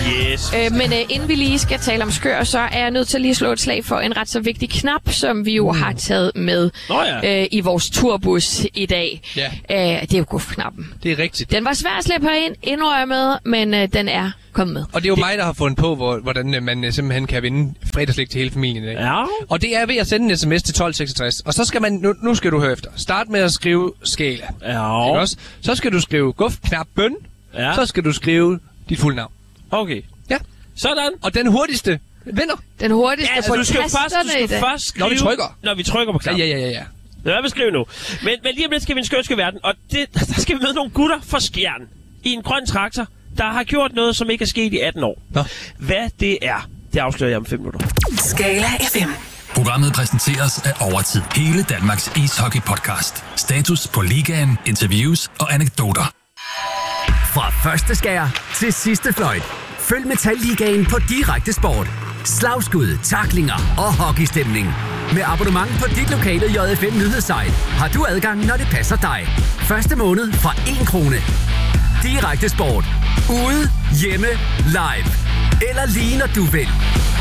Yes. Men inden vi lige skal tale om skør, så er jeg nødt til lige at slå et slag for en ret så vigtig knap, som vi jo har taget med i vores turbus i dag. Ja. Det er jo guf-knappen. Det er rigtigt. Den var svær at slippe herind, indrører med, men den er kommet med. Og det er jo mig, der har fundet på, hvordan man simpelthen kan vinde fredagslæg til hele familien i dag. Ja. Og det er ved at sende en sms til 1266. Og så skal man, nu skal du høre efter. Start med at skrive skala. Ja. Også? Så skal du skrive guf-knap bøn. Ja. Så skal du skrive dit fulde navn. Okay. Ja. Sådan. Og den hurtigste vinder. Den hurtigste på du skal tasterne først skrive... Når vi trykker. Når vi trykker på knappen. Ja. Lad mig beskrive nu. Men lige om lidt skal vi en skønske verden, og der skal vi møde nogle gutter fra Skjern i en grøn traktor, der har gjort noget, som ikke er sket i 18 år. Nå. Hvad det er, det afslører jeg om 5 minutter. Skala FM. Programmet præsenteres af Overtid. Hele Danmarks ishockey-podcast. Status på ligaen, interviews og anekdoter. Fra første skær til sidste fløjt. Følg Metalligaen på Direkte Sport. Slagskud, tacklinger og hockeystemning. Med abonnement på dit lokale JFM nyhedssite har du adgang, når det passer dig. Første måned fra 1 krone. Direkte Sport. Ude, hjemme, live. Eller lige når du vil.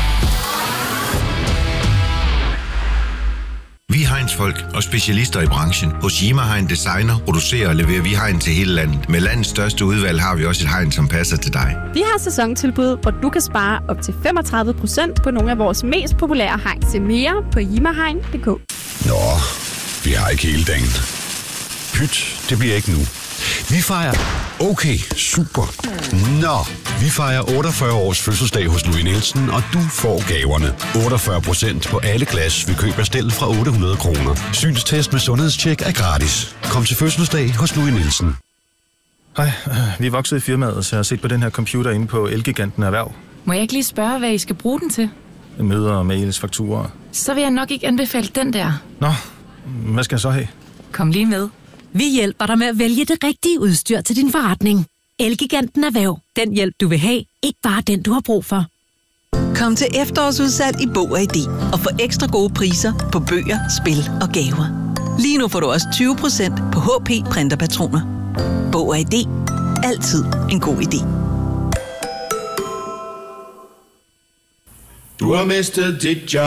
Vi er Heinz-folk og specialister i branchen. Hos Yima Hein Designer producerer og leverer vi hegn til hele landet. Med landets største udvalg har vi også et hegn, som passer til dig. Vi har sæsontilbud, hvor du kan spare op til 35% på nogle af vores mest populære hegn. Se mere på yimahegn.dk. Nå, vi har ikke hele dagen. Pyt, det bliver ikke nu. Vi fejrer... Okay, super. Nå, vi fejrer 48 års fødselsdag hos Louis Nielsen, og du får gaverne. 48% på alle glas ved køb af stel fra 800 kroner. Synstest med sundhedstjek er gratis. Kom til fødselsdag hos Louis Nielsen. Hej, vi er vokset i firmaet, så jeg har set på den her computer inde på Elgiganten Erhverv. Må jeg ikke lige spørge, hvad I skal bruge den til? Møder, mails, fakturer. Så vil jeg nok ikke anbefale den der. Nå, hvad skal jeg så have? Kom lige med. Vi hjælper dig med at vælge det rigtige udstyr til din forretning. Elgiganten Erhverv. Den hjælp, du vil have. Ikke bare den, du har brug for. Kom til efterårsudsalg i Bog & ID og få ekstra gode priser på bøger, spil og gaver. Lige nu får du også 20% på HP printerpatroner. Bog & ID. Altid en god idé. Du har mistet dit job.